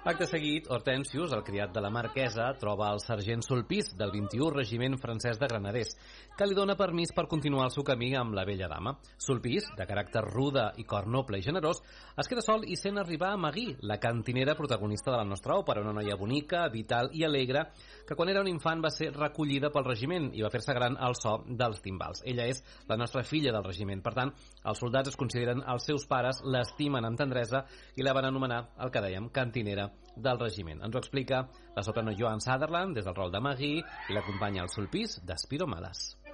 Acte seguit, Hortensius, el criat de la marquesa, troba el sergent Sulpís del 21 Regiment Francès de Granaders, que li dona permís per continuar el seu camí amb la vella dama. Sulpís, de caràcter ruda i cor noble i generós, es queda sol i sent arribar a Magui, la cantinera protagonista de la nostra òpera, una noia bonica, vital i alegre, que quan era un infant va ser recollida pel regiment i va fer-se gran al so dels timbals. Ella és la nostra filla del regiment, per tant, els soldats es consideren els seus pares, l'estimen amb tendresa i la van anomenar, el que dèiem, cantinera del regiment. Ens ho explica la soprano Joan Sutherland des del rol de Magui i l'acompanya el Sulpís d'Spiro Malas.